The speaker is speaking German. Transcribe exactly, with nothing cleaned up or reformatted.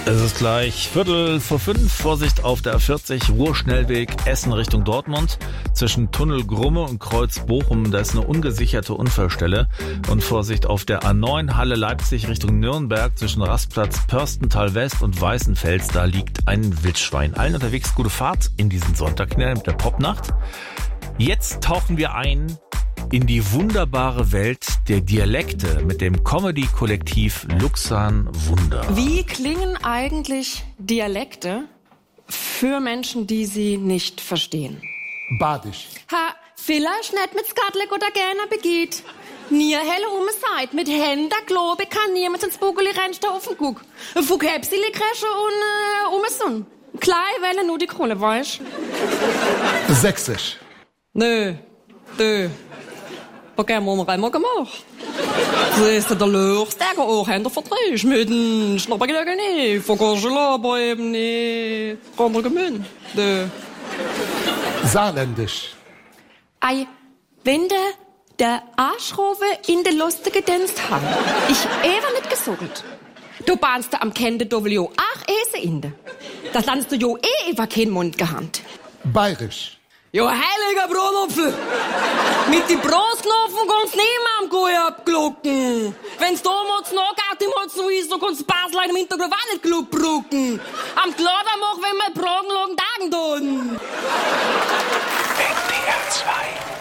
Es ist gleich Viertel vor fünf. Vorsicht auf der A vierzig, Ruhrschnellweg Essen Richtung Dortmund. Zwischen Tunnel Grumme und Kreuz Bochum, da ist eine ungesicherte Unfallstelle. Und Vorsicht auf der A neun Halle Leipzig Richtung Nürnberg. Zwischen Rastplatz Pörstental West und Weißenfels, da liegt ein Wildschwein. Allen unterwegs gute Fahrt in diesen Sonntag mit der Popnacht. Jetzt tauchen wir ein in die wunderbare Welt der Dialekte mit dem Comedy-Kollektiv Luxan Wunder. Wie klingen eigentlich Dialekte für Menschen, die sie nicht verstehen? Badisch. Ha, vielleicht nicht mit Skatlik oder gerne begeht. Nie helle um Seid. Mit Händen, glaube kann niemand ins Bugeli rennst auf den Guck. Fuck Hepsili Kresche und äh, um Sonn. Klein Welle nur die Kohle, weißt? Sächsisch. Nö, nö. Was haben wir einmal gemacht? Das ist der Luchs, der auch Hände verdreht. Mit dem Schnappergelegen nicht. Vergorschel aber eben nicht. Andere Gemünd. Nö. Saarländisch. Ei, wenn der, der Arschrowe in der lustigen Dienst hat. Ich eher nicht gesucht. Du bahnst am Kende, du will jo ach esse in der. Das landest du jo eh über keinen Mund gehandt. Bayerisch. Jo, heiliger Brotopfel! Mit die Brostknopfen kannst niemand gut abglucken. Wenn's damals noch geht, die mal so ist, so kannst Basel im Hintergrund auch nicht klug brucken. Am Gladermach, wenn wir Pragen lagen, Tagen tun. N D R zwei